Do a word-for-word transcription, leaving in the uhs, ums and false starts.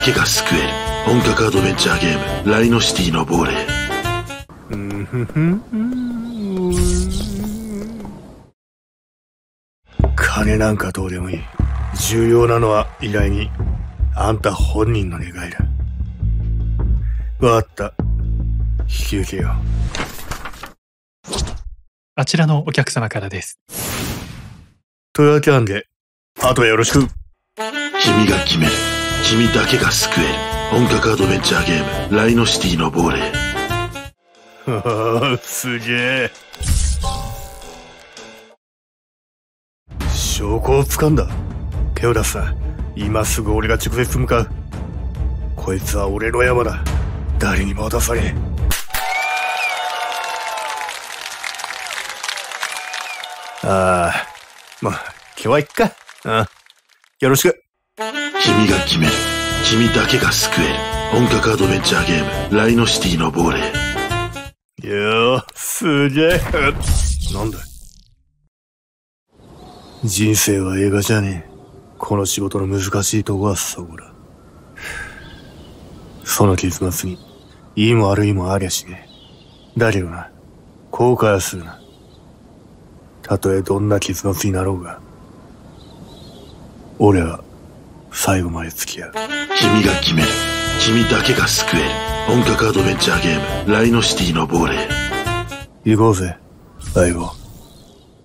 けが救える本格アドベンチャーゲームライノシティの亡霊。 金なんかどうでもいい。重要なのは依頼人、あんた本人の願いだ。わかった。引き受けよう。 あちらのお客様からです。 というわけなんで、あとよろしく。 君が決める。君だけが救える本格アドベンチャーゲームライノシティの亡霊。 はあ、すげえ。証拠を掴んだ。手を出すな。今すぐ俺が直接向かう。こいつは俺の山だ。誰にも渡さねえ。ああ、まあ、今日はいっか。うん。よろしく。 君が決める。君だけが救える本格アドベンチャーゲームライノシティの亡霊。 よー、すげえ。なんだ。人生は映画じゃねえ。この仕事の難しいとこはそこだ。その結末にいいも悪いもありゃしねえ。だけどな、後悔はするな。たとえどんな結末になろうが、俺は最後まで付き合う。 君が決める。君だけが救える本格アドベンチャーゲームライノシティの亡霊。 行こうぜ、相棒。